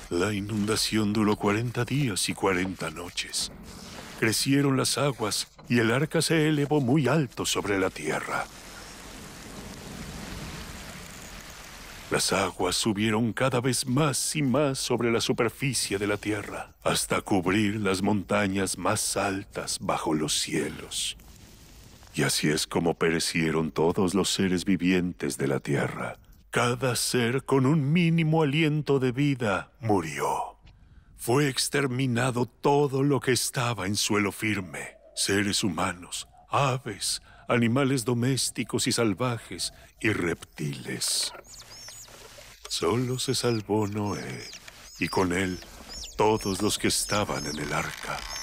La inundación duró 40 días y 40 noches. Crecieron las aguas y el arca se elevó muy alto sobre la tierra. Las aguas subieron cada vez más y más sobre la superficie de la tierra, hasta cubrir las montañas más altas bajo los cielos. Y así es como perecieron todos los seres vivientes de la tierra. Cada ser con un mínimo aliento de vida murió. Fue exterminado todo lo que estaba en suelo firme: seres humanos, aves, animales domésticos y salvajes y reptiles. Solo se salvó Noé, y con él todos los que estaban en el arca.